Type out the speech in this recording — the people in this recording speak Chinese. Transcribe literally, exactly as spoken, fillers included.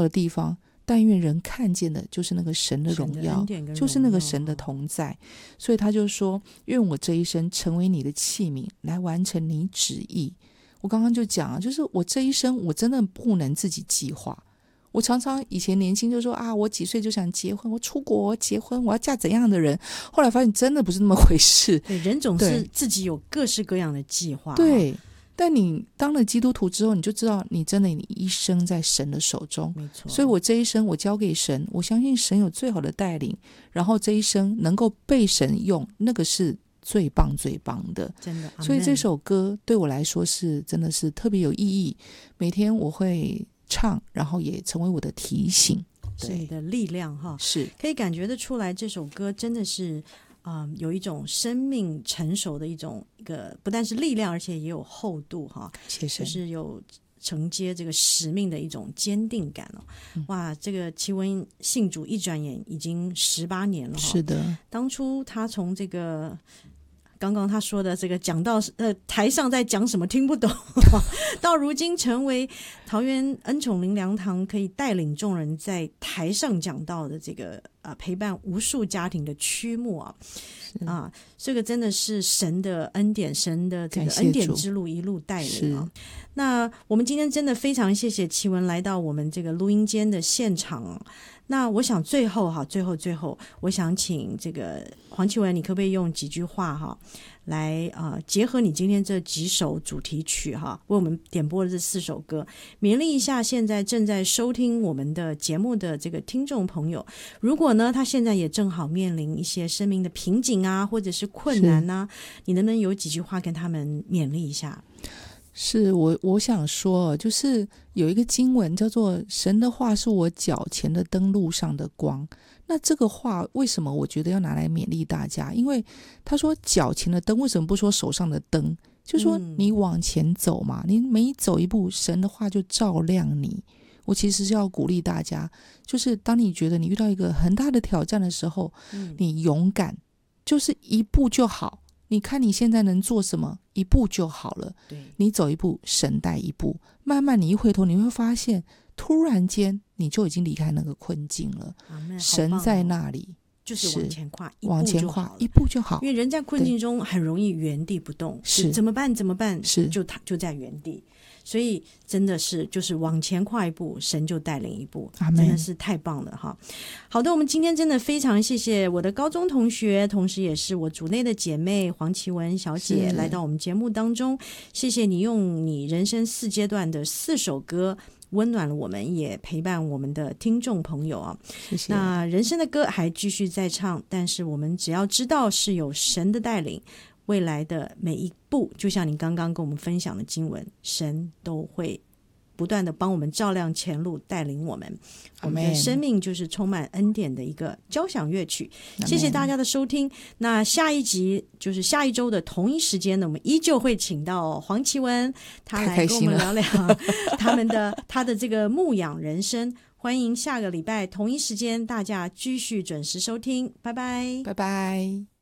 的地方，但愿人看见的就是那个神的荣耀，就是那个神的同在。所以他就说，愿我这一生成为你的器皿，来完成你旨意。我刚刚就讲啊，就是我这一生我真的不能自己计划。我常常以前年轻就说啊，我几岁就想结婚，我出国结婚，我要嫁怎样的人。后来发现真的不是那么回事。 对，人总是自己有各式各样的计划。 对，但你当了基督徒之后，你就知道你真的你一生在神的手中。 没错。所以我这一生我交给神，我相信神有最好的带领，然后这一生能够被神用，那个是最棒最棒的。 真的。 所以这首歌对我来说是真的是特别有意义，每天我会唱，然后也成为我的提醒， 是你的力量哈。 是可以感觉得出来，这首歌真的是嗯，有一种生命成熟的一种一个，不但是力量，而且也有厚度哈，就是有承接这个使命的一种坚定感哦。嗯、哇，这个奇文信主一转眼已经十八年了哈。 是的， 当初他从这个。刚刚他说的这个讲到呃台上在讲什么听不懂到如今成为桃园恩宠灵粮堂可以带领众人在台上讲道的这个呃陪伴无数家庭的曲目啊啊，这个真的是神的恩典，神的这个恩典之路一路带领啊。那我们今天真的非常谢谢奇文来到我们这个录音间的现场啊。那我想最后哈，最后最后，我想请这个黄奇文，你可不可以用几句话哈，来呃结合你今天这几首主题曲哈，为我们点播的这四首歌，勉励一下现在正在收听我们的节目的这个听众朋友。如果呢，他现在也正好面临一些生命的瓶颈啊，或者是困难啊，你能不能有几句话跟他们勉励一下？ 是我我想说，就是有一个经文叫做神的话是我脚前的灯，路上的光。那这个话为什么我觉得要拿来勉励大家？因为他说脚前的灯，为什么不说手上的灯？就说你往前走嘛，你每走一步神的话就照亮你。我其实是要鼓励大家，就是当你觉得你遇到一个很大的挑战的时候，嗯、你勇敢，就是一步就好。你看你现在能做什么，一步就好了。 对， 你走一步神带一步，慢慢你一回头你会发现突然间你就已经离开那个困境了。神在那里， 就是往前跨一步就好了， 往前跨一步就好。 因为人在困境中很容易原地不动，是怎么办怎么办， 是就就在原地。所以真的是就是往前跨一步，神就带领一步，真的是太棒了哈。好的，我们今天真的非常谢谢我的高中同学，同时也是我组内的姐妹黄奇文小姐来到我们节目当中。谢谢你用你人生四阶段的四首歌温暖了我们，也陪伴我们的听众朋友啊。 谢谢。 那人生的歌还继续在唱，但是我们只要知道是有神的带领，未来的每一步，就像你刚刚跟我们分享的经文，神都会不断的帮我们照亮前路，带领我们。我们的生命就是充满恩典的一个交响乐曲。谢谢大家的收听。那下一集就是下一周的同一时间呢，我们依旧会请到黄奇文，他来跟我们聊聊他们的他的这个牧养人生。欢迎下个礼拜同一时间大家继续准时收听，拜拜， 拜拜。